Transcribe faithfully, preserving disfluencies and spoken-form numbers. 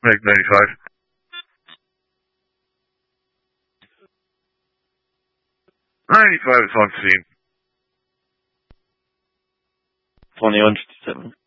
Meg ninety-five. ninety-five is on scene. twenty-one fifty-seven.